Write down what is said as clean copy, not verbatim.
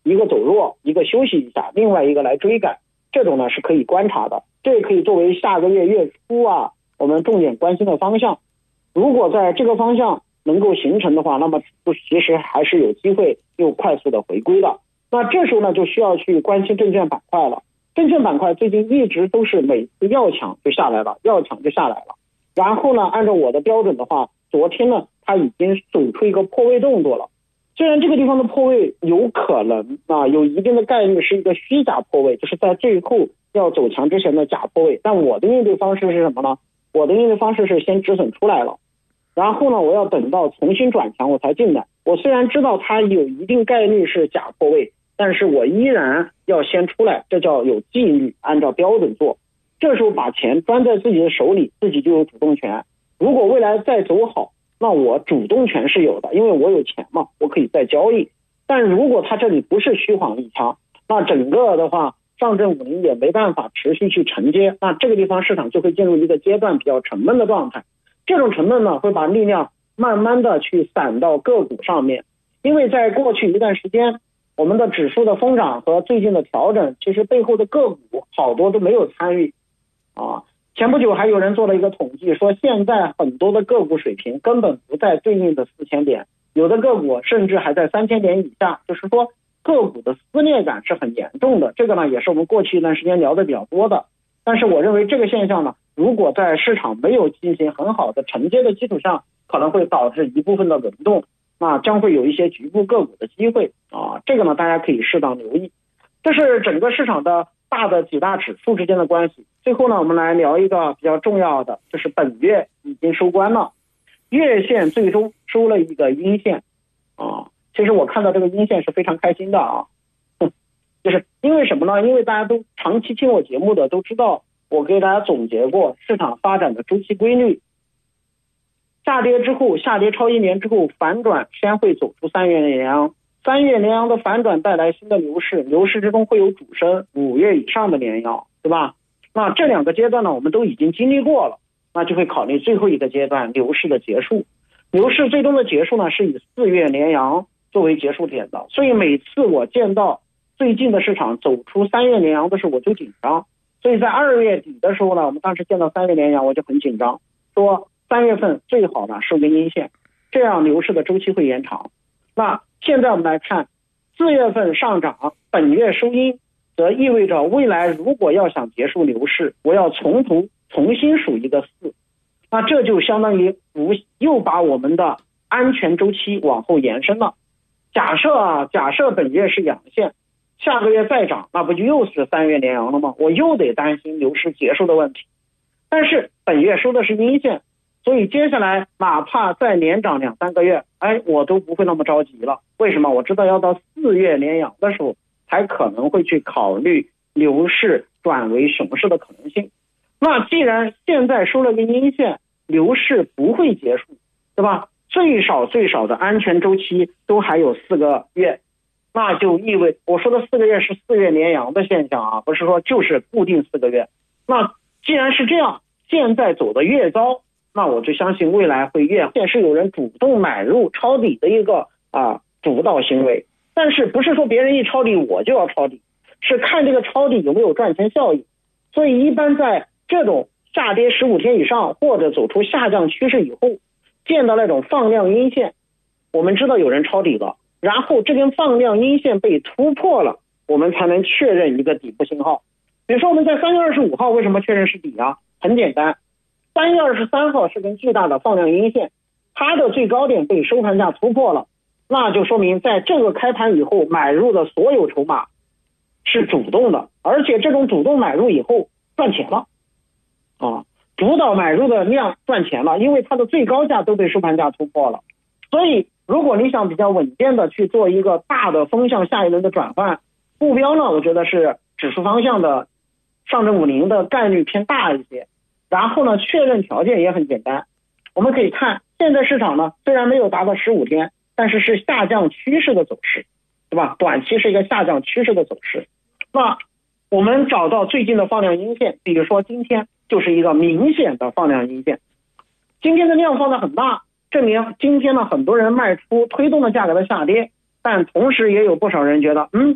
一个走弱，一个休息一下，另外一个来追赶，这种呢是可以观察的，这也可以作为下个月月初啊我们重点关心的方向。如果在这个方向能够形成的话，那么其实还是有机会又快速的回归的。那这时候呢就需要去关心证券板块了。证券板块最近一直都是每次要抢就下来了，要抢就下来了。然后呢，按照我的标准的话，昨天呢它已经走出一个破位动作了。虽然这个地方的破位有可能有一定的概率是一个虚假破位，就是在最后要走强之前的假破位，但我的应对方式是什么呢？我的应对方式是先止损出来了，然后呢我要等到重新转强我才进来。我虽然知道它有一定概率是假破位，但是我依然要先出来，这叫有纪律，按照标准做。这时候把钱端在自己的手里，自己就有主动权。如果未来再走好，那我主动权是有的，因为我有钱嘛，我可以再交易。但如果它这里不是虚晃一枪，那整个的话上证50也没办法持续去承接，那这个地方市场就会进入一个阶段比较沉闷的状态。这种沉闷呢会把力量慢慢的去散到个股上面，因为在过去一段时间我们的指数的疯涨和最近的调整，其实背后的个股好多都没有参与前不久还有人做了一个统计，说现在很多的个股水平根本不在对应的4000点，有的个股甚至还在3000点以下，就是说个股的撕裂感是很严重的。这个呢也是我们过去一段时间聊的比较多的。但是我认为这个现象呢，如果在市场没有进行很好的承接的基础上，可能会导致一部分的轮动，将会有一些局部个股的机会这个呢大家可以适当留意。这是整个市场的几大指数之间的关系。最后呢我们来聊一个比较重要的，就是本月已经收官了，月线最终收了一个阴线其实我看到这个阴线是非常开心的就是因为什么呢？因为大家都长期听我节目的都知道，我给大家总结过市场发展的周期规律。下跌之后，下跌超1年之后反转，先会走出3月连阳，3月连阳的反转带来新的牛市，牛市之中会有主升5月以上的连阳，对吧？那这两个阶段呢我们都已经经历过了，那就会考虑最后一个阶段牛市的结束。牛市最终的结束呢是以4月连阳作为结束点的，所以每次我见到最近的市场走出3月连阳的时候我就紧张。所以在2月底的时候呢，我们当时见到3月连阳我就很紧张，说3月份最好呢收个阴线，这样牛市的周期会延长。那现在我们来看4月份上涨，本月收阴，则意味着未来如果要想结束牛市，我要从头重新数一个4，那这就相当于又把我们的安全周期往后延伸了。假设本月是阳线，下个月再涨，那不就又是3月连阳了吗？我又得担心牛市结束的问题。但是本月收的是阴线，所以接下来哪怕再连涨2-3个月，我都不会那么着急了。为什么？我知道要到4月连阳的时候才可能会去考虑牛市转为熊市的可能性。那既然现在收了个阴线，牛市不会结束，对吧？最少的安全周期都还有4个月，那就意味我说的4个月是4月连阳的现象不是说就是固定4个月。那既然是这样，现在走的越糟，那我就相信未来会越是有人主动买入抄底的一个主导行为。但是不是说别人一抄底我就要抄底，是看这个抄底有没有赚钱效应。所以一般在这种下跌15天以上或者走出下降趋势以后，见到那种放量阴线，我们知道有人抄底了，然后这根放量阴线被突破了，我们才能确认一个底部信号。比如说我们在3月25号为什么确认是底很简单，3月23号是根巨大的放量阴线，它的最高点被收盘价突破了，那就说明在这个开盘以后买入的所有筹码是主动的，而且这种主动买入以后赚钱了主导买入的量赚钱了，因为它的最高价都被收盘价突破了。所以如果你想比较稳健的去做一个大的风向下一轮的转换，目标呢我觉得是指数方向的上证50的概率偏大一些。然后呢确认条件也很简单，我们可以看现在市场呢虽然没有达到15天，但是是下降趋势的走势，对吧？短期是一个下降趋势的走势。那我们找到最近的放量阴线，比如说今天就是一个明显的放量阴线，今天的量放得很大，证明今天呢很多人卖出推动了价格的下跌，但同时也有不少人觉得